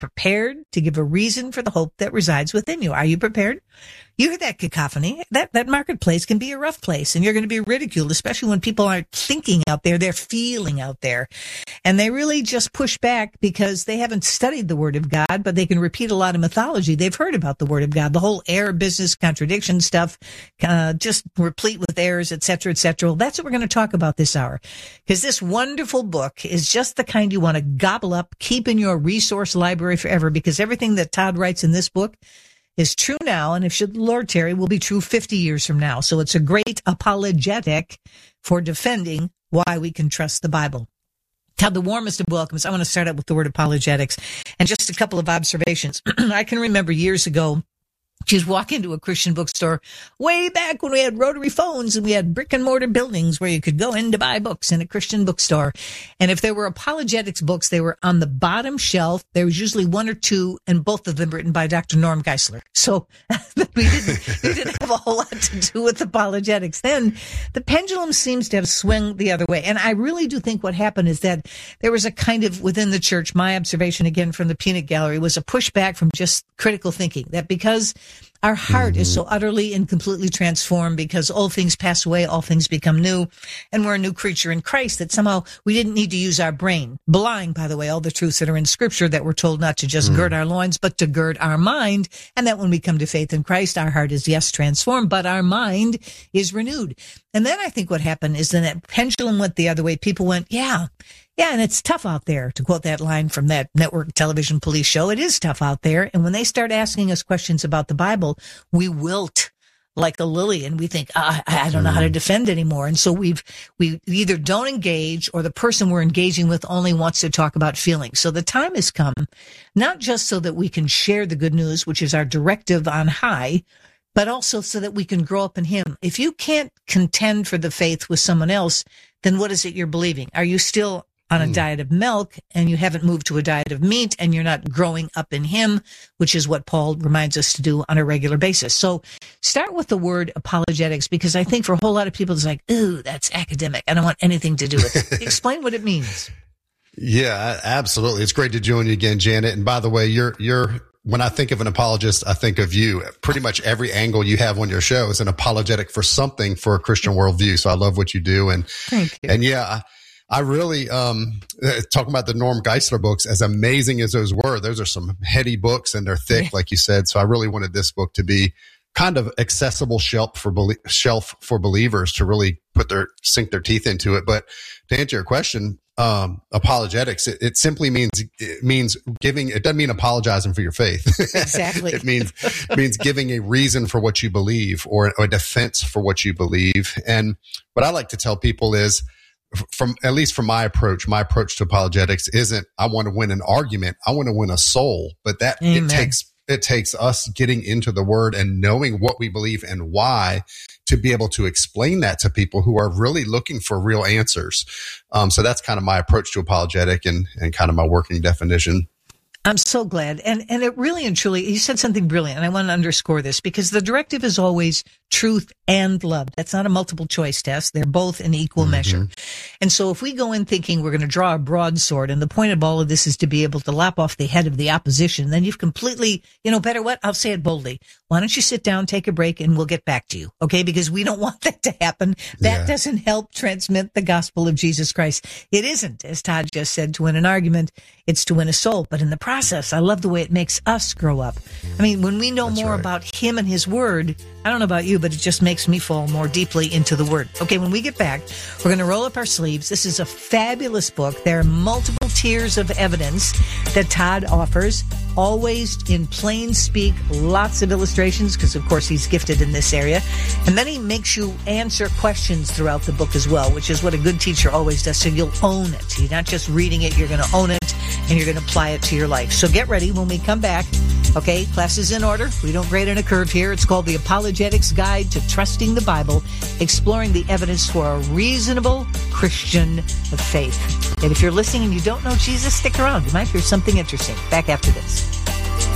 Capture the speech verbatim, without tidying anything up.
prepared to give a reason for the hope that resides within you. Are you prepared? You hear that cacophony. That, that marketplace can be a rough place, and you're going to be ridiculed, especially when people aren't thinking out there. They're feeling out there. And they really just push back because they haven't studied the Word of God, but they can repeat a lot of mythology. They've heard about the Word of God, the whole error business, contradiction stuff, uh, just replete with errors, et cetera, et cetera. Well, that's what we're going to talk about this hour, because this wonderful book is just the kind you want to gobble up, keep in your resource library forever, because everything that Todd writes in this book is true now, and if should Lord tarry, will be true fifty years from now. So it's a great apologetic for defending why we can trust the Bible. Todd, the warmest of welcomes. I want to start out with the word apologetics and just a couple of observations. I can remember years ago, just walk into a Christian bookstore way back when we had rotary phones and we had brick and mortar buildings where you could go in to buy books in a Christian bookstore. And if there were apologetics books, they were on the bottom shelf. There was usually one or two, and both of them written by Doctor Norm Geisler. So we didn't, we didn't have a whole lot to do with apologetics. Then the pendulum seems to have swung the other way. And I really do think what happened is that there was a kind of, within the church, my observation again from the peanut gallery, was a pushback from just critical thinking, that because our heart mm-hmm. is so utterly and completely transformed, because all things pass away, all things become new, and we're a new creature in Christ, that somehow we didn't need to use our brain. Belying, by the way, all the truths that are in Scripture, that we're told not to just mm-hmm. gird our loins, but to gird our mind, and that when we come to faith in Christ, our heart is, yes, transformed, but our mind is renewed. And then I think what happened is then that pendulum went the other way. People went, yeah, yeah, and it's tough out there, to quote that line from that network television police show. It is tough out there. And when they start asking us questions about the Bible, we wilt like a lily, and we think, ah, I don't know how to defend anymore. And so we've, we either don't engage, or the person we're engaging with only wants to talk about feelings. So the time has come, not just so that we can share the good news, which is our directive on high, but also so that we can grow up in Him. If you can't contend for the faith with someone else, then what is it you're believing? Are you still on a mm. diet of milk, and you haven't moved to a diet of meat, and you're not growing up in Him, which is what Paul reminds us to do on a regular basis? So start with the word apologetics, because I think for a whole lot of people, it's like, ooh, that's academic. I don't want anything to do with it. Explain what it means. Yeah, absolutely. It's great to join you again, Janet. And by the way, you're, you're, when I think of an apologist, I think of you. Pretty much every angle you have on your show is an apologetic for something for a Christian worldview. So I love what you do. And, Thank you. And yeah, I, I really, um, talking about the Norm Geisler books, as amazing as those were, those are some heady books, and they're thick, yeah. like you said. So I really wanted this book to be kind of accessible shelf for, shelf for believers to really put their, sink their teeth into it. But to answer your question, um, apologetics, it, it simply means, it means giving, it doesn't mean apologizing for your faith. Exactly. It means, it means giving a reason for what you believe, or, or a defense for what you believe. And what I like to tell people is, from, at least from my approach, my approach to apologetics isn't, I want to win an argument. I want to win a soul. But that Amen. it takes, it takes us getting into the Word and knowing what we believe and why, to be able to explain that to people who are really looking for real answers. Um, so that's kind of my approach to apologetic, and, and kind of my working definition. I'm so glad. And, and it really and truly, you said something brilliant, and I want to underscore this, because the directive is always truth and love. That's not a multiple choice test. They're both in equal mm-hmm. measure. And so if we go in thinking we're going to draw a broadsword, and the point of all of this is to be able to lop off the head of the opposition, then you've completely, you know, better what? I'll say it boldly. Why don't you sit down, take a break, and we'll get back to you. Okay. Because we don't want that to happen. That yeah. doesn't help transmit the gospel of Jesus Christ. It isn't, as Todd just said, to win an argument. It's to win a soul. But in the process, I love the way it makes us grow up. I mean, when we know That's more right. about Him and His Word, I don't know about you, but it just makes me fall more deeply into the Word. Okay, when we get back, we're going to roll up our sleeves. This is a fabulous book. There are multiple tiers of evidence that Todd offers, always in plain speak, lots of illustrations, because, of course, he's gifted in this area. And then he makes you answer questions throughout the book as well, which is what a good teacher always does, so you'll own it. You're not just reading it, you're going to own it, and you're going to apply it to your life. So get ready when we come back. Okay, class is in order. We don't grade in a curve here. It's called The Apologetics Guide to Trusting the Bible, exploring the evidence for a reasonable Christian faith. And if you're listening and you don't know Jesus, stick around. You might hear something interesting. Back after this.